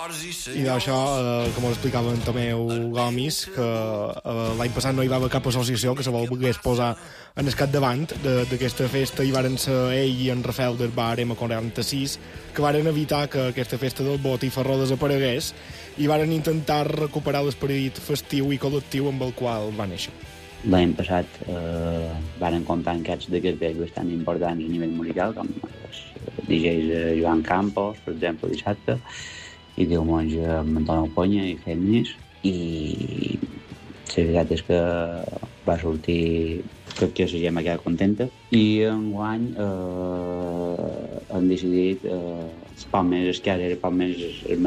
I d'això, com ho explicava en Tomeu Gomis, que l'any passat no hi va haver cap associació que se volgués posar en el capdavant d'aquesta festa, i varen ser ell i en Rafael del bar M46 que varen evitar que aquesta festa del botifarró desaparegués i varen intentar recuperar l'esperit festiu i col·lectiu amb el qual va néixer. L'any passat varen comptar enquests d'aquests bastant importants a nivell musical, com els DJs Joan Campos, per exemple, dissabte, i diumenge amb Antonio Ponya i Géminis, i la veritat és que va sortir que la gent va quedar contenta, i enguany han decidit poc més, que ara era poc més el